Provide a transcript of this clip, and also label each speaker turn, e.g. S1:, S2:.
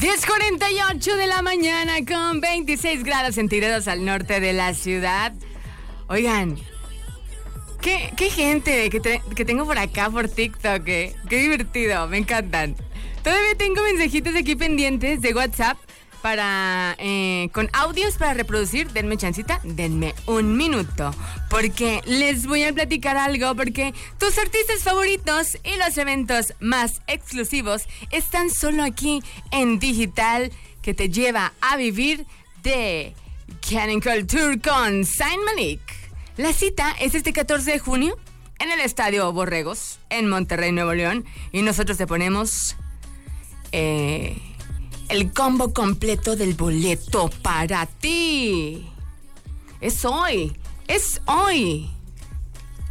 S1: 10:48 de la mañana con 26 grados centígrados al norte de la ciudad. Oigan, qué gente que tengo por acá por TikTok, Qué divertido, me encantan. Todavía tengo mensajitos aquí pendientes de WhatsApp con audios para reproducir. Denme chancita, denme un minuto, porque les voy a platicar algo, porque tus artistas favoritos y los eventos más exclusivos están solo aquí en Digital, que te lleva a vivir de Cannon Culture con Zayn Malik. La cita es este 14 de junio en el Estadio Borregos, en Monterrey, Nuevo León, y nosotros te ponemos el combo completo del boleto para ti. Es hoy.